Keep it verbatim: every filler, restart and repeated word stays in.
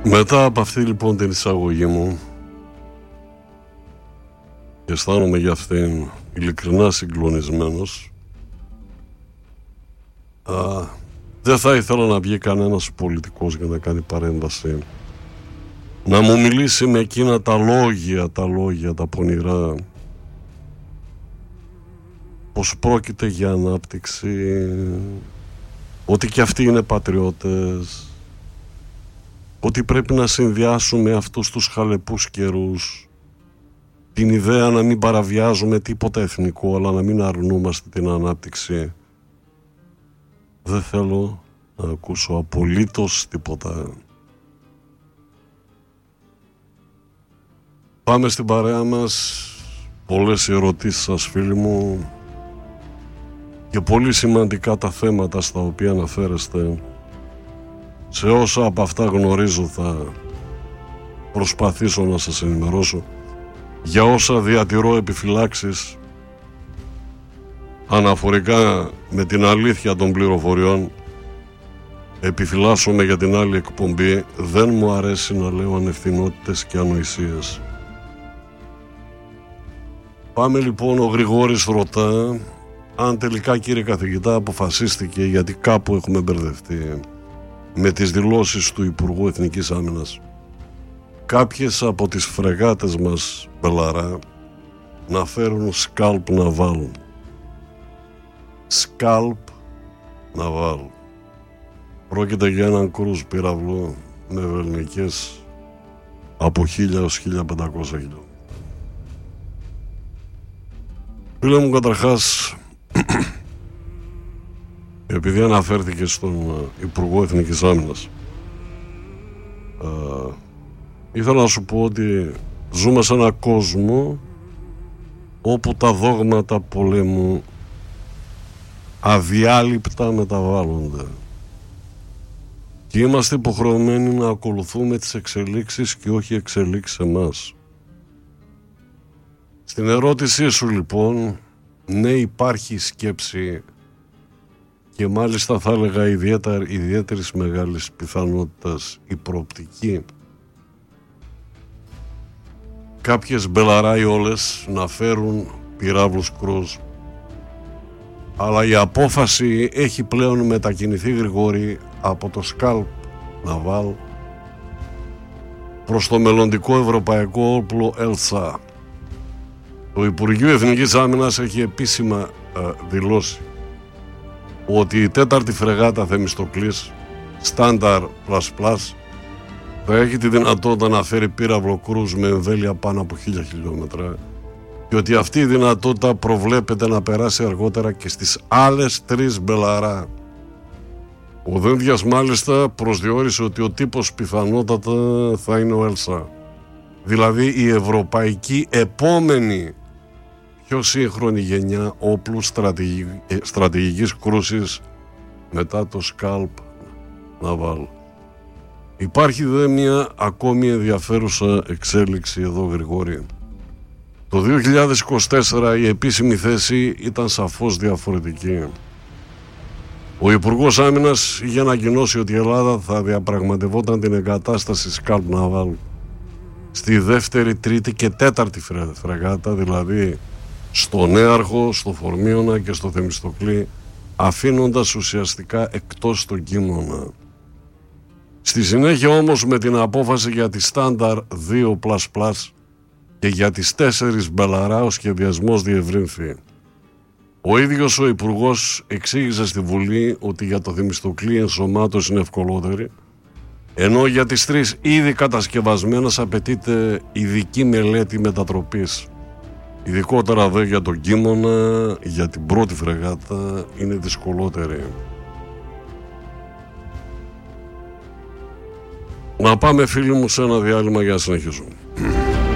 Μετά από αυτή λοιπόν την εισαγωγή μου, και αισθάνομαι για αυτήν ειλικρινά συγκλονισμένος, α, δεν θα ήθελα να βγει κανένας πολιτικός για να κάνει παρέμβαση, να μου μιλήσει με εκείνα τα λόγια, τα λόγια, τα πονηρά, πως πρόκειται για ανάπτυξη, ότι και αυτοί είναι πατριώτες, ότι πρέπει να συνδυάσουμε αυτούς τους χαλεπούς καιρούς, την ιδέα να μην παραβιάζουμε τίποτα εθνικό, αλλά να μην αρνούμαστε την ανάπτυξη. Δεν θέλω να ακούσω απολύτως τίποτα. Πάμε στην παρέα μας. Πολλές ερωτήσεις σας, φίλοι μου, και πολύ σημαντικά τα θέματα στα οποία αναφέρεστε. Σε όσα από αυτά γνωρίζω θα προσπαθήσω να σας ενημερώσω. Για όσα διατηρώ επιφυλάξεις αναφορικά με την αλήθεια των πληροφοριών, επιφυλάσσομαι για την άλλη εκπομπή. Δεν μου αρέσει να λέω ανευθυνότητες και ανοησίες. Πάμε λοιπόν. Ο Γρηγόρης ρωτά αν τελικά, κύριε καθηγητά, αποφασίστηκε, γιατί κάπου έχουμε μπερδευτεί με τις δηλώσεις του Υπουργού Εθνικής Άμυνας, κάποιες από τις φρεγάτες μας, Μπελαρά, να φέρουν σκάλπ να βάλουν. Σκάλπ να βάλουν. Πρόκειται για έναν κρούζ πύραυλο με βελνικές από χίλια έως χίλια πεντακόσια χιλιόμετρα. Φίλε μου, καταρχάς, επειδή αναφέρθηκε στον Υπουργό Εθνικής Άμυνας, ε, ήθελα να σου πω ότι ζούμε σε έναν κόσμο όπου τα δόγματα πολέμου αδιάλειπτα μεταβάλλονται και είμαστε υποχρεωμένοι να ακολουθούμε τις εξελίξεις και όχι εξελίξεις εμάς. Στην ερώτησή σου λοιπόν, ναι, υπάρχει σκέψη, και μάλιστα θα έλεγα ιδιαίτερα, ιδιαίτερης μεγάλης πιθανότητας η προοπτική, κάποιες Μπελαράι όλες να φέρουν πυράβλους κρούζ. Αλλά η απόφαση έχει πλέον μετακινηθεί, Γρηγόρη, από το σκάλπ ναβάλ προς το μελλοντικό ευρωπαϊκό όπλο ΕΛΣΑ. Το Υπουργείο Εθνικής Άμυνας έχει επίσημα ε, δηλώσει ότι η τέταρτη φρεγάτα Θεμιστοκλής Στάνταρ πλας πλας θα έχει τη δυνατότητα να φέρει πύραυλο κρούζ με εμβέλεια πάνω από χίλια χιλιόμετρα και ότι αυτή η δυνατότητα προβλέπεται να περάσει αργότερα και στις άλλες τρεις Μπελαρά. Ο Δένδιας μάλιστα προσδιορίσε ότι ο τύπος πιθανότατα θα είναι ο ΕΛΣΑ, δηλαδή η ευρωπαϊκή επόμενη πιο σύγχρονη γενιά όπλου στρατηγικ... στρατηγικής κρούσης μετά το σκάλπ ναβάλ. Υπάρχει δε μια ακόμη ενδιαφέρουσα εξέλιξη εδώ, Γρηγόρη. Το δύο χιλιάδες είκοσι τέσσερα η επίσημη θέση ήταν σαφώς διαφορετική. Ο Υπουργός Άμυνας είχε ανακοινώσει ότι η Ελλάδα θα διαπραγματευόταν την εγκατάσταση σκάλπ ναβάλ στη δεύτερη, τρίτη και τέταρτη φρεγάτα, δηλαδή στο Νέαρχο, στο Φορμίωνα και στο Θεμιστοκλή, αφήνοντας ουσιαστικά εκτός τον Κίμωνα. Στη συνέχεια όμως, με την απόφαση για τη Στάνταρ δύο πλας πλας και για τις τέσσερις Μπελαρά, ο σχεδιασμός διευρύνθη. Ο ίδιος ο Υπουργός εξήγησε στη Βουλή ότι για το Θεμιστοκλή η ενσωμάτωση είναι ευκολότερη, ενώ για τις τρεις ήδη κατασκευασμένες απαιτείται ειδική μελέτη μετατροπής. Ειδικότερα δε για τον Κίμωνα, για την πρώτη φρεγάτα είναι δυσκολότερη. Να πάμε, φίλοι μου, σε ένα διάλειμμα για να συνεχίσουμε.